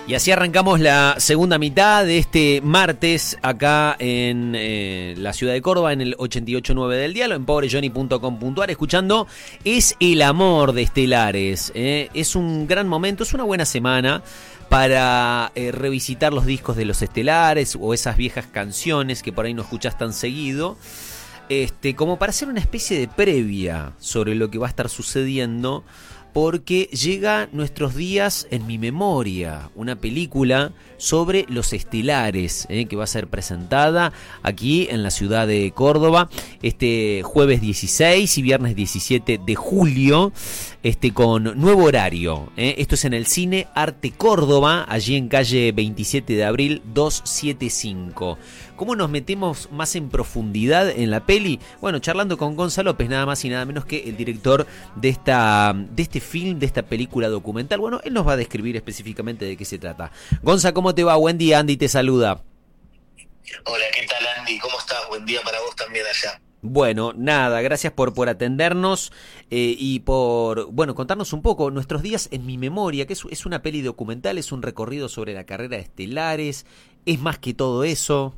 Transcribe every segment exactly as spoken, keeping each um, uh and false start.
Y así arrancamos la segunda mitad de este martes acá en eh, la ciudad de Córdoba, en el ochenta y ocho punto nueve del dial, o en pobre johnny punto com punto a r, escuchando Es el amor de Estelares. Eh. Es un gran momento, es una buena semana para eh, revisitar los discos de los Estelares o esas viejas canciones que por ahí no escuchás tan seguido, este, como para hacer una especie de previa sobre lo que va a estar sucediendo, porque llega Nuestros días en mi memoria, una película sobre los Estelares, eh, que va a ser presentada aquí en la ciudad de Córdoba este jueves dieciséis y viernes diecisiete de julio, este, con nuevo horario. Eh. Esto es en el Cine Arte Córdoba, allí en calle veintisiete de abril doscientos setenta y cinco. ¿Cómo nos metemos más en profundidad en la peli? Bueno, charlando con Gonzalo López, nada más y nada menos que el director de esta de este film, de esta película documental. Bueno, él nos va a describir específicamente de qué se trata. Gonza, ¿cómo te va? Buen día, Andy te saluda. Hola, ¿qué tal, Andy? ¿Cómo estás? Buen día para vos también allá. Bueno, nada, gracias por, por atendernos eh, y por, bueno, contarnos un poco Nuestros días en mi memoria, que es, es una peli documental, es un recorrido sobre la carrera de Estelares, es más que todo eso.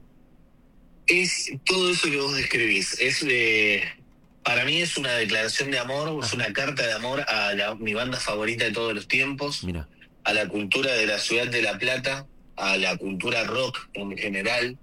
Es todo eso que vos describís. Es, eh, para mí es una declaración de amor, es una carta de amor a la, mi banda favorita de todos los tiempos, Mira. a la cultura de la ciudad de La Plata, a la cultura rock en general.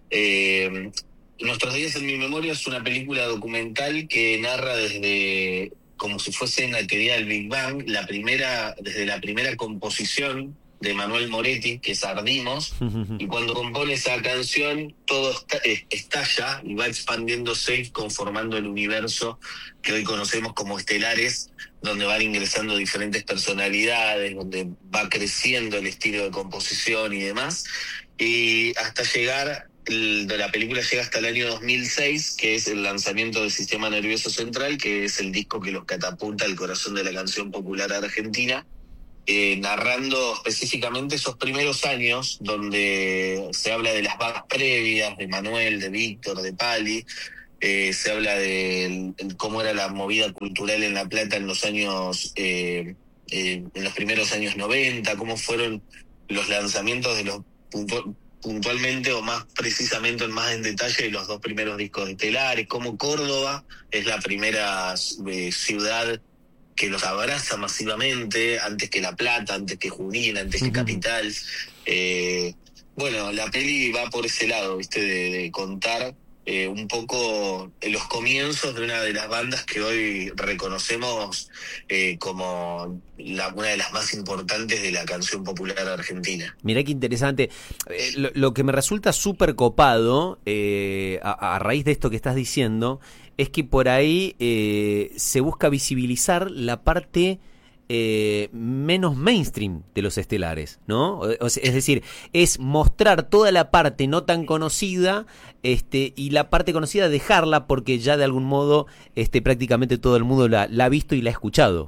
Eh, Nuestros días en mi memoria es una película documental que narra desde, como si fuese una teoría del Big Bang, la primera, desde la primera composición de Manuel Moretti, que es Ardimos, y cuando compone esa canción todo está, eh, estalla y va expandiéndose, conformando el universo que hoy conocemos como Estelares, donde van ingresando diferentes personalidades, donde va creciendo el estilo de composición y demás, y hasta llegar, el, de la película llega hasta el año dos mil seis, que es el lanzamiento del Sistema Nervioso Central, que es el disco que los catapulta al corazón de la canción popular argentina. Eh, narrando específicamente esos primeros años donde se habla de las vagas previas de Manuel, de Víctor, de Pali, eh, se habla de el, el cómo era la movida cultural en La Plata en los años, eh, eh, en los primeros años noventa, cómo fueron los lanzamientos de los puntu- puntualmente o más precisamente, más en detalle, de los dos primeros discos de Estelares, cómo Córdoba es la primera eh, ciudad que los abraza masivamente, antes que La Plata, antes que Junín, antes que Capital. Eh, bueno, la peli va por ese lado, ¿viste? De, de contar eh, un poco los comienzos de una de las bandas que hoy reconocemos eh, como la, una de las más importantes de la canción popular argentina. Mirá qué interesante. Eh, lo, lo que me resulta súper copado, eh, a, a raíz de esto que estás diciendo, es que por ahí eh, se busca visibilizar la parte eh, menos mainstream de los Estelares, ¿no? O, o, es decir, es mostrar toda la parte no tan conocida, este, y la parte conocida dejarla porque ya de algún modo este, prácticamente todo el mundo la, la ha visto y la ha escuchado.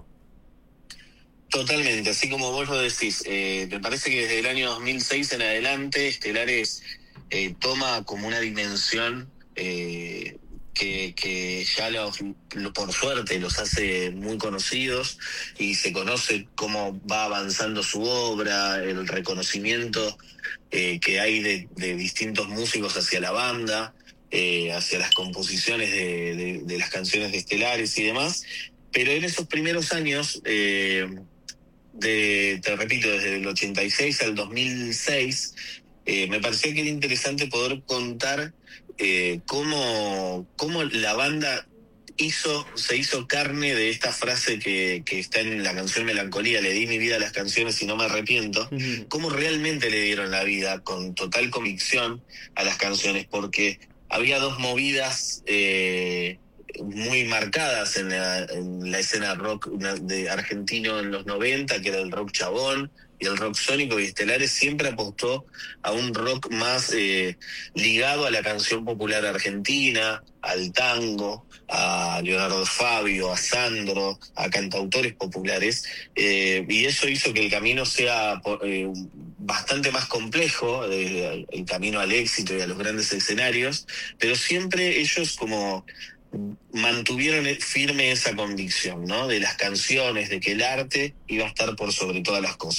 Totalmente, así como vos lo decís, eh, me parece que desde el año dos mil seis en adelante Estelares eh, toma como una dimensión eh, que, que ya los, lo, por suerte los hace muy conocidos, y se conoce cómo va avanzando su obra, el reconocimiento eh, que hay de, de distintos músicos hacia la banda, eh, hacia las composiciones de, de, de las canciones de Estelares y demás. Pero en esos primeros años, eh, de, te repito, desde el ochenta y seis al dos mil seis, eh, me parecía que era interesante poder contar eh, cómo, cómo la banda hizo, se hizo carne de esta frase que, que está en la canción Melancolía: le di mi vida a las canciones y no me arrepiento. Uh-huh. Cómo realmente le dieron la vida con total convicción a las canciones, porque había dos movidas eh, muy marcadas en la, en la escena rock de argentino en los noventa, que era el rock chabón y el rock sónico, y Estelares siempre apostó a un rock más eh, ligado a la canción popular argentina, al tango, a Leonardo Fabio, a Sandro, a cantautores populares, eh, y eso hizo que el camino sea eh, bastante más complejo, eh, el camino al éxito y a los grandes escenarios, pero siempre ellos como mantuvieron firme esa convicción, ¿no? De las canciones, de que el arte iba a estar por sobre todas las cosas.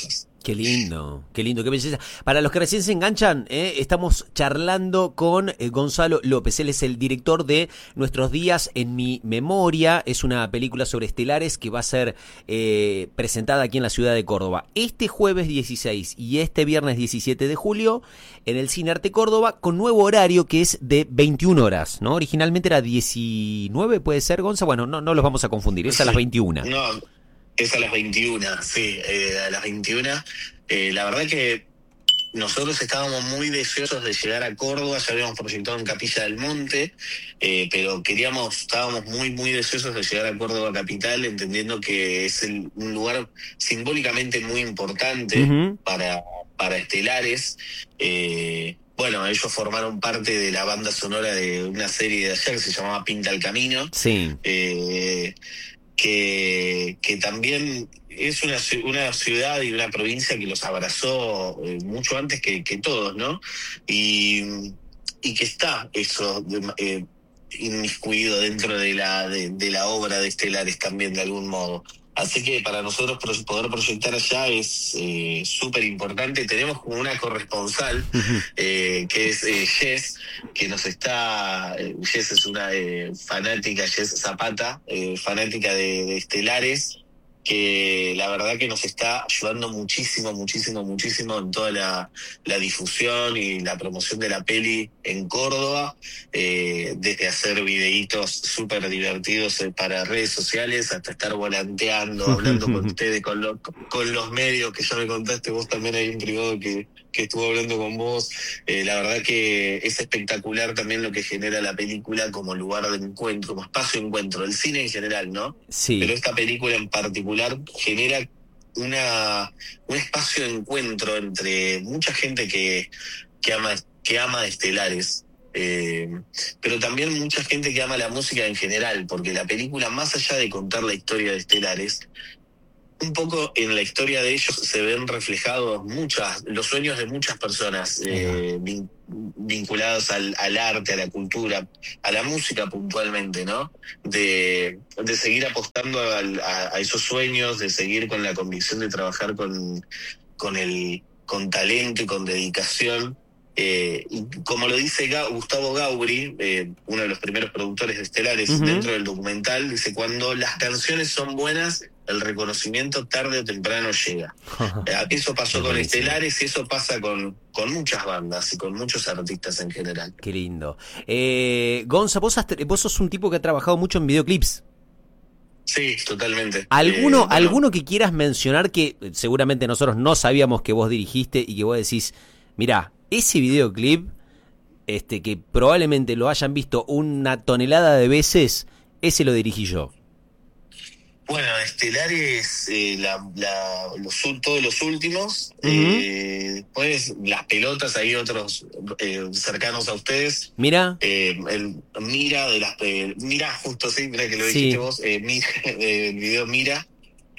Qué lindo, qué lindo, qué belleza. Para los que recién se enganchan, eh, estamos charlando con eh, Gonzalo López. Él es el director de Nuestros días en mi memoria. Es una película sobre estelares que va a ser eh, presentada aquí en la ciudad de Córdoba este jueves dieciséis y este viernes diecisiete de julio en el Cine Arte Córdoba, con nuevo horario que es de veintiuna horas, ¿no? Originalmente era diecinueve, ¿puede ser, Gonza? Bueno, no, no los vamos a confundir, es a las veintiuna. No. Es a las veintiuna, sí, eh, a las veintiuna. Eh, la verdad que nosotros estábamos muy deseosos de llegar a Córdoba, ya habíamos proyectado en Capilla del Monte, eh, pero queríamos, estábamos muy, muy deseosos de llegar a Córdoba capital, entendiendo que es el, un lugar simbólicamente muy importante uh-huh. para, para estelares. Eh, bueno, ellos formaron parte de la banda sonora de una serie de ayer que se llamaba Pinta el Camino. Sí. Eh, Que, que también es una, una ciudad y una provincia que los abrazó eh, mucho antes que, que todos, ¿no? Y, y que está eso eh, inmiscuido dentro de la, de, de la obra de Estelares también, de algún modo. Así que para nosotros poder proyectar allá es eh, súper importante. Tenemos como una corresponsal, eh, que es eh, Jess, que nos está... Eh, Jess es una eh, fanática, Jess Zapata, eh, fanática de, de Estelares, que la verdad que nos está ayudando muchísimo, muchísimo, muchísimo en toda la, la difusión y la promoción de la peli en Córdoba, eh, desde hacer videitos súper divertidos para redes sociales hasta estar volanteando, hablando con ustedes, con, lo, con los medios que ya me contaste, vos también hay un privado que, que estuvo hablando con vos. Eh, la verdad que es espectacular también lo que genera la película como lugar de encuentro, como espacio de encuentro, el cine en general, ¿no? Sí. Pero esta película en particular genera una un espacio de encuentro entre mucha gente que, que ama que ama Estelares, eh, pero también mucha gente que ama la música en general, porque la película, más allá de contar la historia de Estelares, un poco en la historia de ellos se ven reflejados muchas los sueños de muchas personas eh, vin, vinculados al, al arte, a la cultura, a la música puntualmente, ¿no? De, de seguir apostando a, a, a esos sueños, de seguir con la convicción de trabajar con, con, el, con talento y con dedicación. Eh, y como lo dice Ga- Gustavo Gauri, eh, uno de los primeros productores de Estelares, uh-huh. dentro del documental, dice: cuando las canciones son buenas, el reconocimiento tarde o temprano llega. Eso pasó con Estelares y eso pasa con, con muchas bandas y con muchos artistas en general. Qué lindo. Eh, Gonza, vos, has, vos sos un tipo que ha trabajado mucho en videoclips. Sí, totalmente. ¿Alguno, eh, bueno. ¿Alguno que quieras mencionar que seguramente nosotros no sabíamos que vos dirigiste y que vos decís, mirá, ese videoclip, este, que probablemente lo hayan visto una tonelada de veces, ese lo dirigí yo? Bueno, Estelares, eh, la, la, los, todos los últimos, uh-huh. eh, después Las Pelotas, hay otros eh, cercanos a ustedes. Mira. Eh, el Mira, de las eh, Mira, justo sí, mira que lo dijiste sí. vos, eh, Mira, eh, el video Mira.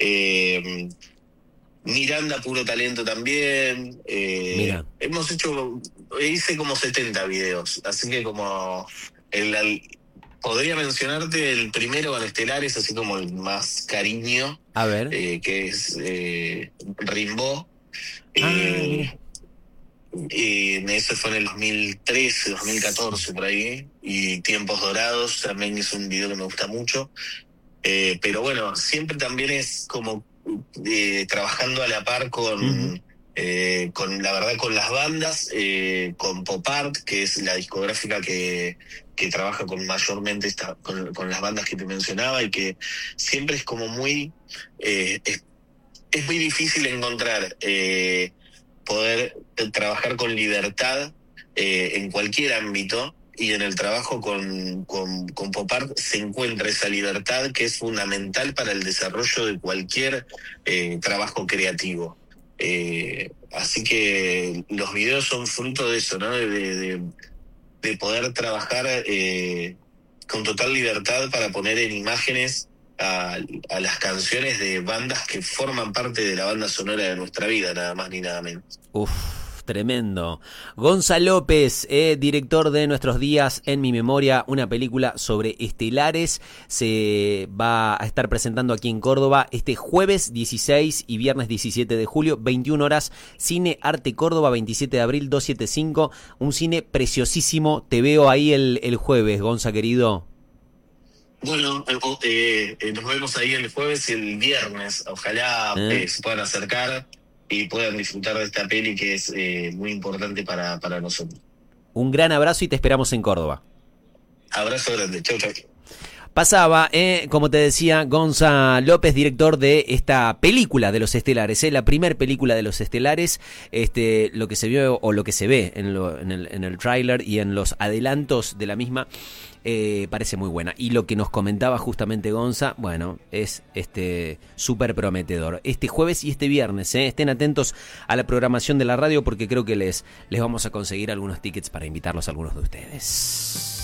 Eh, Miranda, Puro Talento también. Eh, Mira. Hemos hecho, hice como setenta videos, así que como el... el podría mencionarte el primero con Estelares, así como el más cariño. A ver. Eh, que es eh, Rimbaud. Ah, eh, eh, eso fue en el dos mil trece, dos mil catorce, por ahí. Y Tiempos Dorados también es un video que me gusta mucho. Eh, pero bueno, siempre también es como eh, trabajando a la par con... Uh-huh. Eh, con la verdad con las bandas, eh, con Pop Art, que es la discográfica que, que trabaja con mayormente esta, con, con las bandas que te mencionaba, y que siempre es como muy eh, es, es muy difícil encontrar eh, poder trabajar con libertad eh, en cualquier ámbito, y en el trabajo con, con, con Pop Art se encuentra esa libertad que es fundamental para el desarrollo de cualquier eh, trabajo creativo. Eh, así que los videos son fruto de eso, ¿no? De, de, de poder trabajar eh, con total libertad para poner en imágenes a, a las canciones de bandas que forman parte de la banda sonora de nuestra vida, nada más ni nada menos. Uf, Tremendo. Gonza López, eh, director de Nuestros Días en Mi Memoria, una película sobre estelares. Se va a estar presentando aquí en Córdoba este jueves dieciséis y viernes diecisiete de julio, veintiuna horas. Cine Arte Córdoba, veintisiete de abril, doscientos setenta y cinco. Un cine preciosísimo. Te veo ahí el, el jueves, Gonza, querido. Bueno, eh, eh, nos vemos ahí el jueves y el viernes. Ojalá ¿Eh? Eh, se puedan acercar y puedan disfrutar de esta peli que es eh, muy importante para, para nosotros. Un gran abrazo y te esperamos en Córdoba. Abrazo grande. Chau, chau. Pasaba, eh, como te decía, Gonza López, director de esta película de los estelares, eh, la primer película de los estelares. Este, lo que se vio o lo que se ve en, lo, en el, en el tráiler y en los adelantos de la misma eh, parece muy buena. Y lo que nos comentaba justamente Gonza, bueno, es este súper prometedor. Este jueves y este viernes, eh, estén atentos a la programación de la radio porque creo que les, les vamos a conseguir algunos tickets para invitarlos a algunos de ustedes.